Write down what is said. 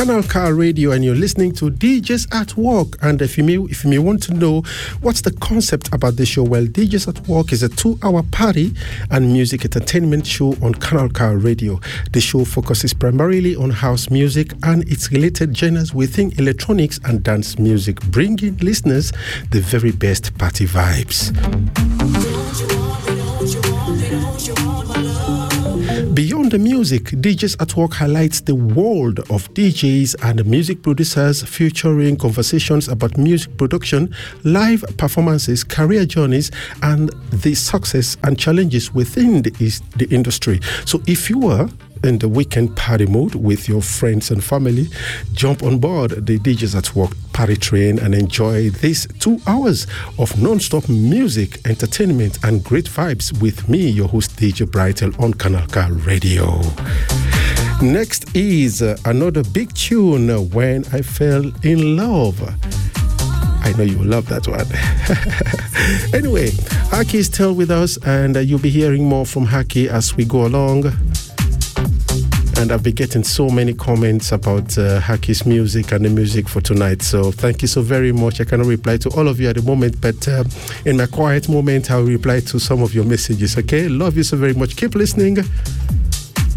Canal Car Radio, and you're listening to DJs at Work. And if you may want to know what's the concept about the show, well, DJs at Work is a 2-hour party and music entertainment show on Canal Car Radio. The show focuses primarily on house music and its related genres within electronics and dance music, bringing listeners the very best party vibes. Beyond the music, DJs at Work highlights the world of DJs and music producers, featuring conversations about music production, live performances, career journeys, and the success and challenges within the industry. So if you are in the weekend party mode with your friends and family, jump on board the DJs at Work party train and enjoy these 2 hours of non-stop music, entertainment, and great vibes with me, your host DJ Brightel, on Canal Car Radio. Next is another big tune, When I Fell in Love. I know you will love that one. Anyway, Haki is still with us, and you'll be hearing more from Haki as we go along. And I've been getting so many comments about Haki's music and the music for tonight. So thank you so very much. I cannot reply to all of you at the moment, but in my quiet moment, I'll reply to some of your messages. Okay? Love you so very much. Keep listening.